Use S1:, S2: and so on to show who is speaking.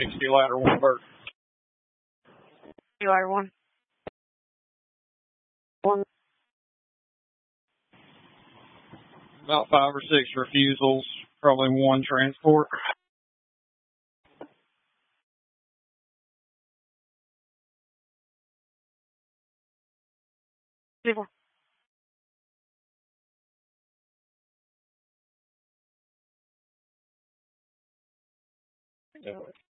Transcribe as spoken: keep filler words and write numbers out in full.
S1: sixty ladder won't work.
S2: Ladder one. One.
S1: About five or six refusals, probably one transport.
S2: People.
S1: Yeah.